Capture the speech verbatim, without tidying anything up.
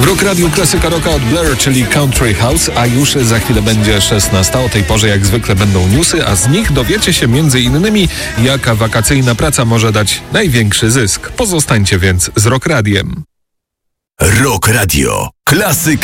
Rock Radio Klasyka Rocka od Blur, czyli Country House, a już za chwilę będzie szesnasta. O tej porze jak zwykle będą newsy, a z nich dowiecie się między innymi, jaka wakacyjna praca może dać największy zysk. Pozostańcie więc z Rock Radiem. Rock Radio. Klasyka